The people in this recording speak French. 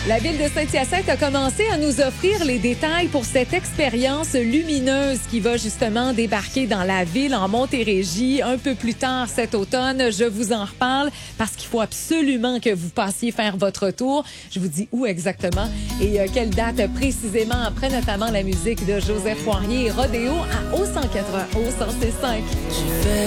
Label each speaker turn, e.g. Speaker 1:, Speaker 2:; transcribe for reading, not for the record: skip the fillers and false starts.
Speaker 1: La ville de Saint-Hyacinthe a commencé à nous offrir les détails pour cette expérience lumineuse qui va justement débarquer dans la ville en Montérégie un peu plus tard cet automne. Je vous en reparle parce qu'il faut absolument que vous passiez faire votre tour. Je vous dis où exactement et quelle date précisément après notamment la musique de Joseph Poirier et Rodéo à O180, O105.